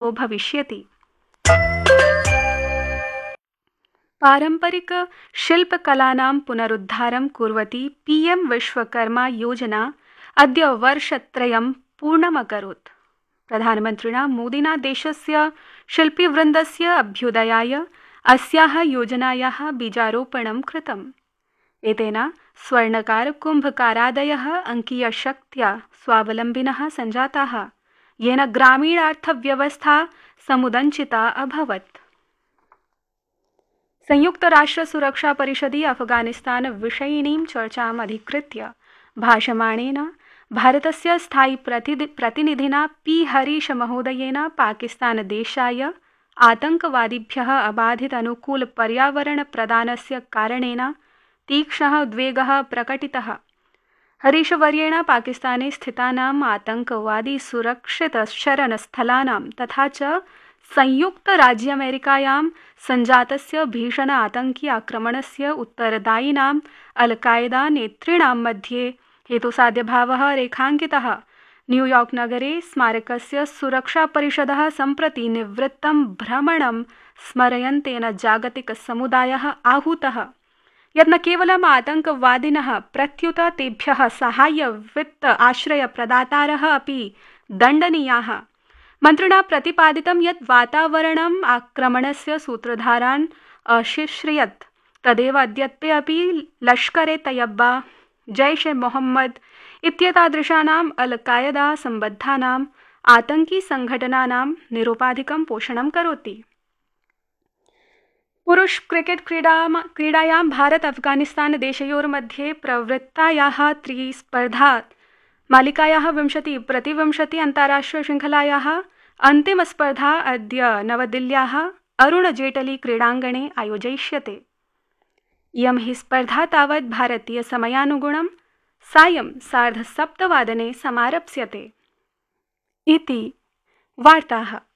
लाभो भविष्यति। पारंपरिक शिल्पकलानां पुनरुद्धारं कुर्वती पीएम विश्वकर्मा योजना अद्य वर्षत्रयं पूर्णमकरोत्। प्रधानमन्त्रिणा मोदिना देशस्य शिल्पीवृन्दस्य अभ्युदयाय अस्याः योजनायाः बीजारोपणं कृतम्। एतेन स्वर्णकार कुम्भकारादयः अङ्कीयशक्त्या स्वावलम्बिनः सञ्जाताः, येन ग्रामीणार्थव्यवस्था समुदञ्चिता अभवत्। संयुक्तराष्ट्रसुरक्षापरिषदि अफगानिस्तान विषयिणीं चर्चाम् अधिकृत्य भाषमाणेन भारतस्य स्थायी प्रतिनिधिना पी हरीश महोदयेन पाकिस्तानदेशाय आतङ्कवादिभ्यः अबाधित अनुकूल पर्यावरण प्रदानस्य कारणेन तीक्ष्णः उद्वेगः प्रकटितः। हरीशवर्येण पाकिस्ताने स्थितानाम् आतङ्कवादी सुरक्षित शरणस्थलानां तथा च संयुक्तराज्यामेरिकायां सञ्जातस्य भीषण आतङ्कि आक्रमणस्य उत्तरदायिनाम् अल-कायदा नेतॄणां मध्ये हेतुसाध्यभावः रेखाङ्कितः। न्यूयॉर्क नगरे स्मारकस्य सुरक्षापरिषदः सम्प्रति निवृत्तं भ्रमणं स्मरयन्तेन जागतिकसमुदायः आहूतः यत् न केवलम् आतङ्कवादिनः प्रत्युत तेभ्यः साहाय्य वित्त आश्रय प्रदातारः अपि दण्डनीयाः। मन्त्रिणा प्रतिपादितं यत् वातावरणम् आक्रमणस्य सूत्रधारान् अशिश्रयत् तदेव अद्यत्वे अपि लश्करे तैयब्बा, जैश ए मोहम्मद इत्येतादृशानाम् अल-कायदा सम्बद्धानाम् आतङ्कि संघटनानां निरुपाधिकं पोषणं करोति। पुरुष क्रिकेट क्रीडायां भारत अफगानिस्तान देशयोर्मध्ये प्रवृत्तायाः त्रिस्पर्धा मालिकायाः 20-20 अन्ताराष्ट्रिय शृङ्खलायाः अन्तिमस्पर्धा अद्य नवदिल्ल्याः अरुण जेटली क्रीडाङ्गणे आयोजयिष्यते। इयं हि स्पर्धा तावत् भारतीयसमयानुगुणं सायं 7:30 समारप्स्यते। इति वार्ताः।